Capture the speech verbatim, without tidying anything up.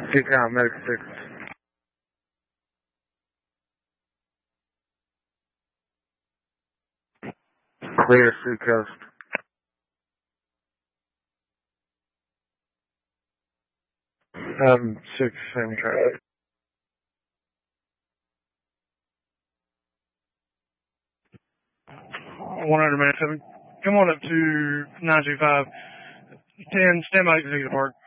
Keep count, medical six. Clear, Seacoast. Um, six, same traffic. one hundred minutes seven. Come on up to nine two five. ten, stand by executive park.